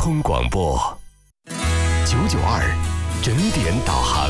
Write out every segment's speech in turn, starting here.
通广播992整点导航。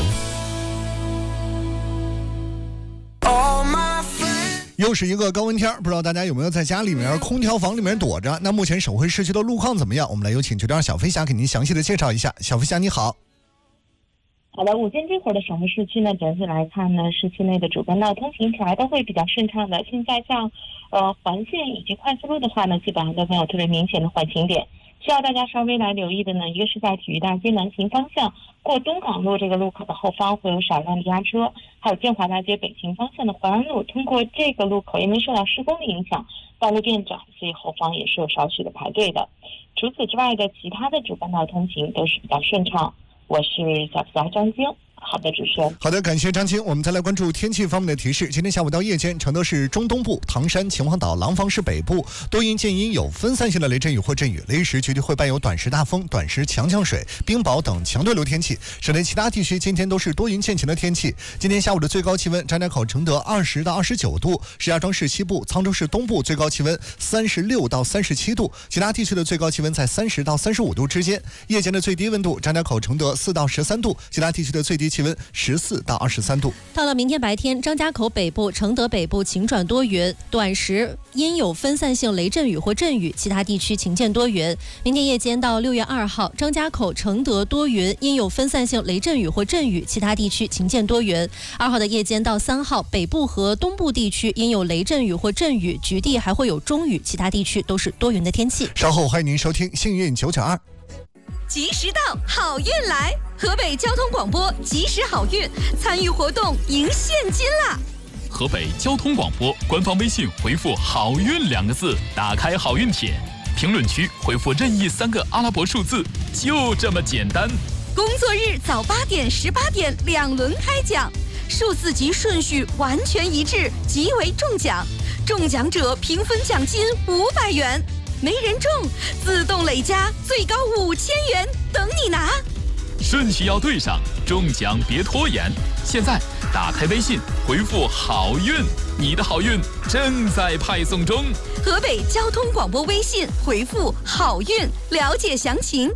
又是一个高温天，不知道大家有没有在家里面空调房里面躲着？那目前省会市区的路况怎么样？我们来有请992小飞侠给您详细的介绍一下。小飞侠你好。 好的，午间这会儿的省会市区呢，整体来看呢，市区内的主干道通行起来都会比较顺畅的。现在像环线以及快速路的话呢，基本上都没有特别明显的缓行点。需要大家稍微来留意的呢，一个是在体育大街南行方向过东港路这个路口的后方会有少量的压车，还有建华大街北行方向的淮安路，通过这个路口因为受到施工的影响，道路变窄，所以后方也是有少许的排队的。除此之外的其他的主干道通行都是比较顺畅。我是小飞侠张晶。好的，主持人。 好的，感谢张青。我们再来关注天气方面的提示。今天下午到夜间，承德市中东部、唐山、秦皇岛、廊坊市北部多云见阴，有分散性的雷阵雨或阵雨，雷时局地会伴有短时大风、短时强降水、冰雹等强对流天气。省内其他地区今天都是多云见晴的天气。今天下午的最高气温，张家口、承德20到29度，石家庄市西部、沧州市东部最高气温36到37度，其他地区的最高气温在30到35度之间。夜间的最低温度，张家口、承德4到13度，其他地区的最低气温14到23度。 到了明天白天，张家口北部、承德北部晴转多云，短时阴有分散性雷阵雨或阵雨，其他地区晴见多云。明天夜间到6月2号，张家口、承德多云，阴有分散性雷阵雨或阵雨，其他地区晴见多云。2号的夜间到3号，北部和东部地区阴有雷阵雨或阵雨，局地还会有中雨，其他地区都是多云的天气。 稍后欢迎您收听幸运992。 及时到，好运来！河北交通广播及时好运，参与活动赢现金啦！ 河北交通广播官方微信回复好运2个字，打开好运帖，评论区回复任意3个阿拉伯数字，就这么简单。 工作日早8点、18点2轮开奖，数字及顺序完全一致，即为中奖。中奖者平分奖金500元。没人中，自动累加最高5000元，等你拿。 顺序要对上，中奖别拖延。现在打开微信，回复好运，你的好运正在派送中。 河北交通广播微信回复好运，了解详情。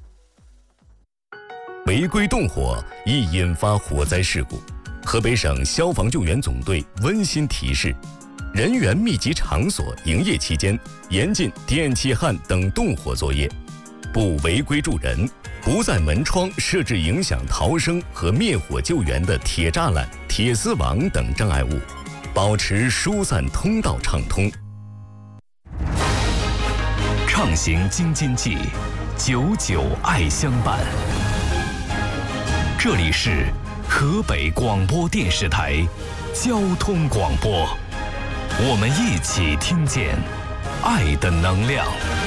违规动火易引发火灾事故，河北省消防救援总队温馨提示：人员密集场所营业期间，严禁电气焊等动火作业，不违规助人，不在门窗设置影响逃生和灭火救援的铁栅栏、铁丝网等障碍物，保持疏散通道畅通。畅行京津冀，99爱相伴。这里是河北广播电视台交通广播。我们一起听见爱的能量。